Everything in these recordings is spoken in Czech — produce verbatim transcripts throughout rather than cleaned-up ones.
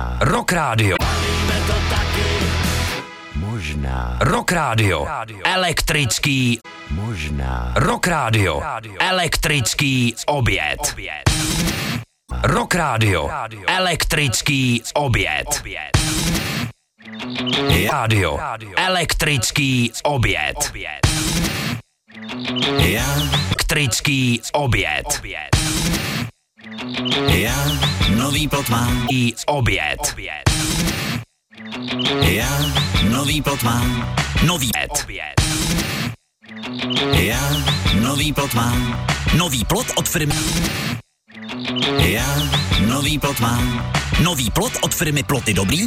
Možná. Rock Radio. Možná. Rock Radio. Elektrický. Možná. Rock Radio. Elektrický oběd. Rock Radio. Elektrický oběd. Radio. Elektrický oběd. Já. Elektrický oběd. Já. Nový plot mám. I oběd. Já. Nový plot mám. Nový oběd. Já. Nový plot mám. Nový plot od firmy. Já. Nový plot mám. Nový plot od firmy Ploty Dobrý.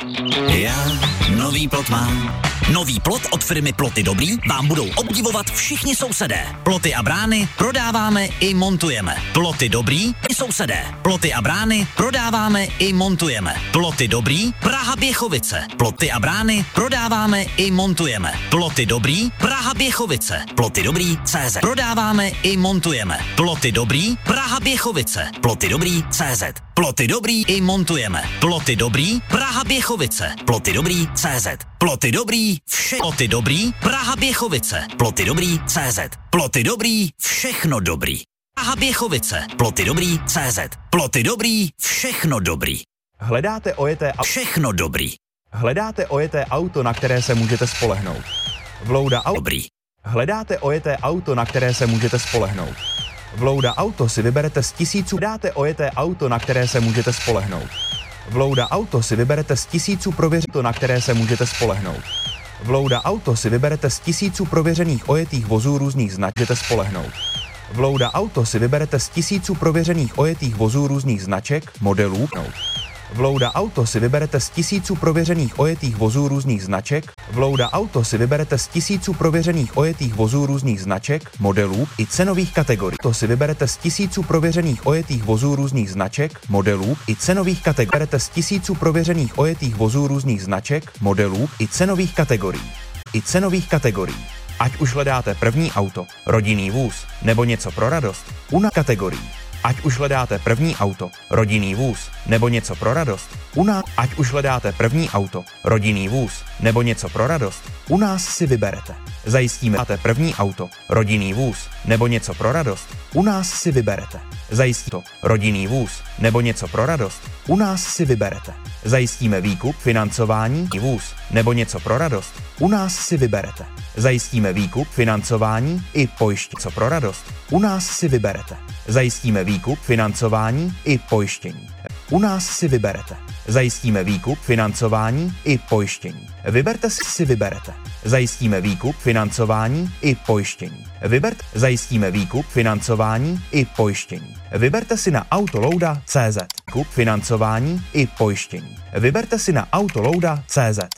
Já. Nový plot mám. Nový plot od firmy Ploty Dobrý vám budou obdivovat všichni sousedé. Ploty a brány prodáváme i montujeme. Ploty Dobrý i sousedé. Ploty a brány prodáváme i montujeme. Ploty Dobrý Praha Běchovice. Ploty a brány prodáváme i montujeme. Ploty Dobrý Praha Běchovice. Ploty Dobrý C Z. Prodáváme i montujeme. Ploty Dobrý Praha Běchovice. Ploty Dobrý C Z. Ploty Dobrý i montujeme. Ploty Dobrý Praha Běchovice. Ploty Dobrý C Z. Ploty Dobrý vše. Ploty Dobrý Praha Běchovice. Ploty Dobrý C Z. Ploty Dobrý všechno dobrý. Praha Běchovice. Ploty Dobrý C Z. Ploty Dobrý všechno dobrý. Hledáte ojeté a všechno dobrý. Hledáte ojeté auto, na které se můžete spolehnout. Vlouda auto. Dobrý. Hledáte ojeté auto, na které se můžete spolehnout. Vlouda auto si vyberete z tisíců. Hledáte ojeté auto, na které se můžete spolehnout. Vlouda auto si vyberete z tisíců prověřených, na které se můžete spolehnout. Vlouda auto si vyberete z tisíců prověřených ojetých vozů různých značek, můžete spolehnout. Vlouda auto si vyberete z tisíců prověřených ojetých vozů různých značek, modelů. Vlouda auto si vyberete z tisíců prověřených ojetých vozů různých značek. Vlouda auto si vyberete z tisíců prověřených ojetých vozů různých značek, modelů i cenových kategorií. To si vyberete z tisíců prověřených ojetých vozů různých značek, modelů i cenových kategorií. Vyberete z tisíců prověřených ojetých vozů různých značek, modelů i cenových kategorií. I cenových kategorií. Ať už hledáte první auto, rodinný vůz nebo něco pro radost, u nás kategorií. Ať už hledáte první auto, rodinný vůz nebo něco pro radost, u nás, ať už hledáte první auto, rodinný vůz nebo něco pro radost, u nás si vyberete. Zajistíme, hledáte první auto, rodinný vůz nebo něco pro radost, u nás si vyberete. Zajistí to, rodinný vůz nebo něco pro radost, u nás si vyberete. Zajistíme výkup, financování, vůz nebo něco pro radost, u nás si vyberete. Zajistíme výkup, financování i pojištění, co pro radost, u nás si vyberete. Zajistíme výkup, financování i pojištění. U nás si vyberete. Zajistíme výkup, financování i pojištění. Vyberte si, si vyberete. Zajistíme výkup, financování i pojištění. Vyberte, zajistíme výkup, financování i pojištění. Vyberte si na Autolouda tečka cé zet. Kup, financování i pojištění. Vyberte si na Autolouda tečka cé zet.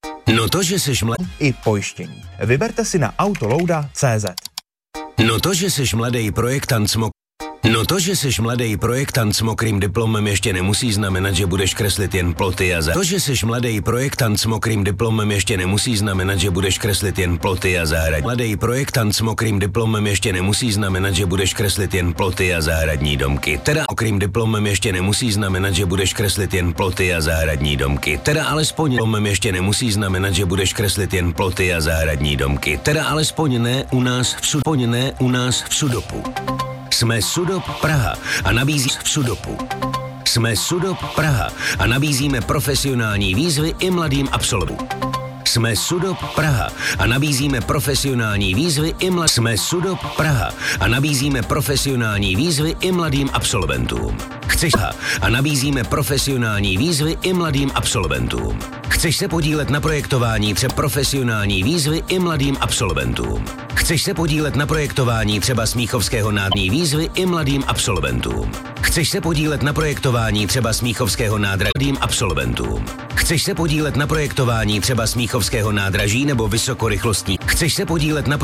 No to, že seš mladý. I pojištění. Vyberte si na Autolouda tečka cé zet. No to, že seš mladý projektant s mok... No to, že seš mladý projektant s mokrým diplomem, ještě nemusí znamenat, že budeš kreslit jen ploty a za... To, že seš mladý projektant s mokrým diplomem, ještě nemusí znamenat, že budeš kreslit jen ploty a zahrad... Mladý projektant s mokrým diplomem ještě nemusí znamenat, že budeš kreslit jen ploty a zahradní domky. Teda mokrým diplomem ještě nemusí znamenat, že budeš kreslit jen ploty a zahradní domky. Teda alespoň diplomem ještě nemusí znamenat, že budeš kreslit jen ploty a zahradní domky. Teda alespoň ne u nás v Sudopu. ne u nás v Sudopu. Jsme Sudop Praha a nabízí v Sudopu. Jsme Sudop Praha a nabízíme profesionální výzvy i mladým absolventům. Jsme Sudop Praha a nabízíme profesionální výzvy i mladým. Jsme Sudop Praha a nabízíme profesionální výzvy i mladým absolventům. Chceš a nabízíme profesionální výzvy i mladým absolventům. Chceš se podílet na projektování třeba profesionální výzvy i mladým absolventům. Chceš se podílet na projektování třeba Smíchovského nádraží výzvy i mladým absolventům. Chceš se podílet na projektování třeba Smíchovského nádraží mladým absolventům. Chceš se podílet na projektování třeba Smíchovského nádraží nebo vysokorychlostní. Chceš se podílet na